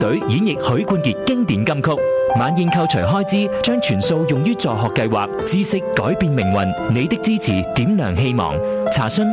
隊演繹許冠傑經典金曲。晚宴扣除開支，將全數用於助學計劃，知識改變命運，你的支持點亮希望。查詢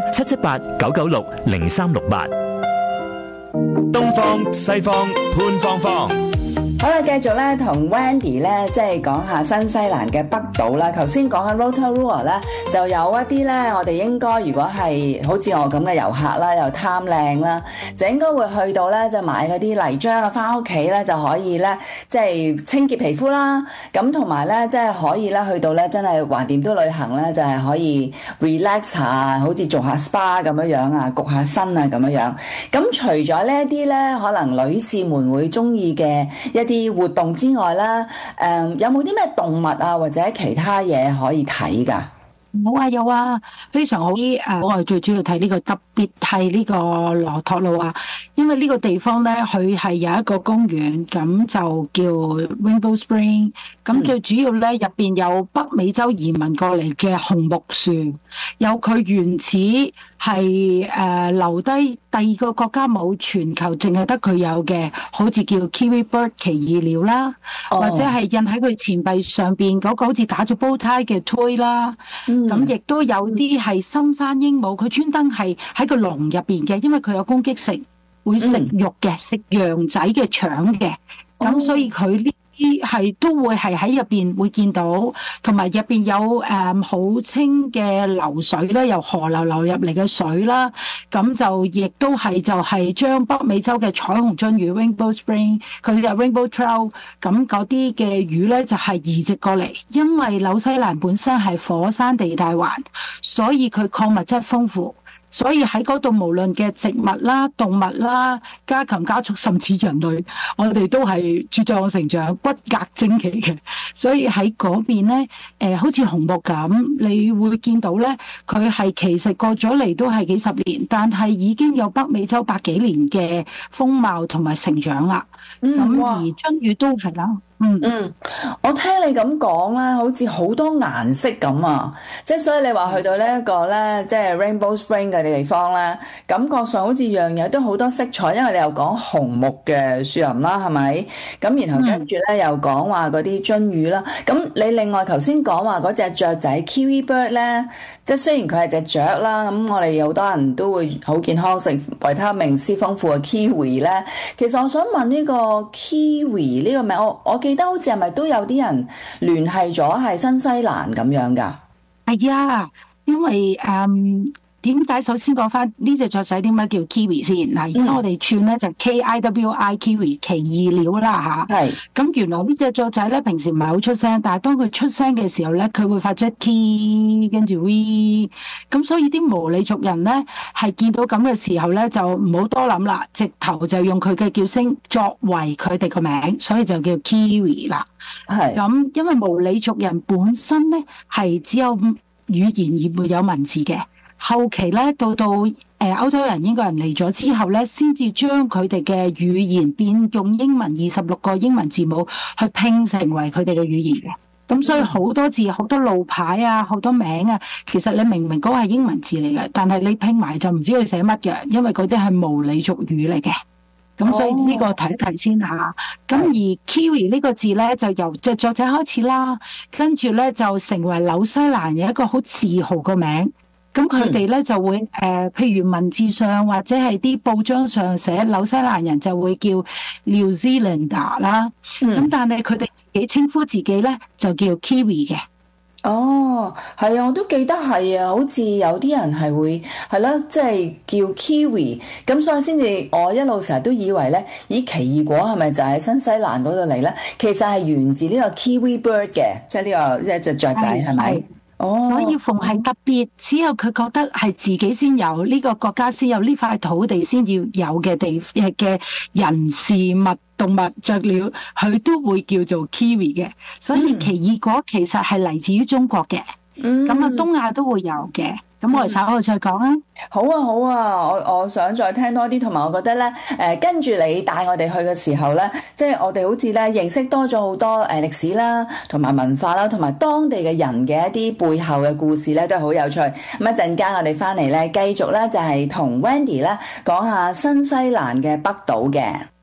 778-996-0368。 東方西方潘芳芳。 好啦，繼續咧同 Wendy 咧即係講下新西蘭嘅北島啦。頭先講緊 Rotorua 咧，就有一啲咧，我哋應該如果係好似我咁嘅遊客啦，又貪靚啦，就應該會去到咧，就買嗰啲泥漿啊，翻屋企咧就可以咧，即係清潔皮膚啦。咁同埋咧，即係可以咧去到咧，真係橫掂都旅行咧，就係可以 relax 下，好似做下 SPA 咁樣樣啊，焗下身啊咁樣樣。咁除咗呢一啲咧，可能女士們會中意嘅一啲活動之外啦，有冇啲咩動物啊或者其他嘢可以睇㗎？ 有啊，非常好。我係最主要睇呢個，特別係呢個羅托魯啊，因為呢個地方咧，佢係有一個公園，咁就叫 Rainbow Spring。咁最主要咧，入邊有北美洲移民過嚟嘅紅木樹，有佢原始係留低第二個國家冇，全球淨係得佢有嘅，好似叫 Kiwi Bird 奇異鳥啦，或者係印喺佢前臂上邊嗰個好似打咗煲呔嘅推啦。咁亦都有啲係深山鸚鵡，佢專登係喺個籠入邊嘅，因為佢有攻擊性，會食肉嘅，食羊仔嘅腸嘅，咁所以佢呢啲係都會係喺入邊會見到，同埋入邊有好清嘅流水啦，由河流流入嚟嘅水啦，咁就亦都係就係將北美洲嘅彩虹鱒魚 Rainbow Spring 佢嘅 Rainbow Trout 咁嗰啲嘅魚咧就係移植過嚟，因為紐西蘭本身係火山地帶環，所以佢礦物質豐富。所以喺嗰度無論嘅植物啦、動物啦、家禽家畜，甚至人類，我哋都係茁壯成長、骨骼精奇嘅。所以喺嗰邊咧，好似紅木咁，你會見到咧，佢係其實過咗嚟都係幾十年，但係已經有北美洲百幾年嘅風貌同埋成長啦。咁而鱒魚都係啦。 我聽你咁講咧，好似好多顏色咁啊！即係所以你話去到呢一個咧，即係 Rainbow Spring 嘅地方咧，感覺上好似樣嘢都好多色彩，因為你又講紅木嘅樹林啦，係咪？咁然後跟住咧又講話嗰啲鱒魚啦。咁你另外頭先講話嗰隻雀仔 Kiwi Bird 咧，即係雖然佢係隻雀啦，咁我哋有好多人都會好健康食維他命 C 豐富嘅 kiwi 咧。其實我想問呢個 kiwi 呢個名，我記得好似係咪都有啲人聯繫咗係新西蘭咁樣㗎？ 係啊，因為點解首先講翻呢隻雀仔點解叫 kiwi 先？嗱，而家我哋串咧就 KIWI kiwi 奇異鳥啦嚇。係。咁原來呢隻雀仔咧平時唔係好出聲，但係當佢出聲嘅時候咧，佢會發出 K 跟住 V。咁所以啲毛利族人咧係見到咁嘅時候咧，就唔好多諗啦，直頭就用佢嘅叫聲作為佢哋個名，所以就叫 kiwi 啦。係。咁因為毛利族人本身咧係只有語言而沒有文字嘅。後期咧，到歐洲人、英國人嚟咗之後咧，先至將佢哋嘅語言變用英文26個英文字母去拼成為佢哋嘅語言嘅。咁所以好多字、好多路牌啊、好多名啊，其實你明明嗰個係英文字嚟嘅，但係你拼埋就唔知佢寫乜嘅，因為嗰啲係毛利族語嚟嘅。咁所以呢個睇一睇先下。咁而 kiwi 呢個字咧，就由隻雀仔開始啦，跟住咧就成為紐西蘭嘅一個好自豪個名。咁佢哋咧就會譬如文字上或者係啲報章上寫紐西蘭人就會叫 New Zealander 啦。咁但係佢哋自己稱呼自己咧就叫 Kiwi 嘅。 哦，係啊，我都記得係啊，好似有啲人係會係咯，即係叫 Kiwi，咁所以先至我一路成日都以為咧，咦，奇異果係咪就喺新西蘭嗰度嚟咧？其實係源自呢個 Kiwi Bird 嘅，即係呢個一隻雀仔係咪？ 所以逢係特別，只有佢覺得係自己先有，呢個國家先有，呢塊土地先要有嘅嘅人事物動物雀鳥，佢都會叫做 kiwi 嘅。所以奇異果其實係嚟自於中國嘅，咁啊東亞都會有嘅。咁我哋稍後再講啊。 好啊，好啊，我想再聽多啲，同埋我覺得咧，跟住你帶我哋去嘅時候咧，即係我哋好似咧認識多咗好多歷史啦，同埋文化啦，同埋當地嘅人嘅一啲背後嘅故事咧，都係好有趣。咁一陣間我哋翻嚟咧，繼續咧就係同 Wendy 咧講下新西蘭嘅北島嘅。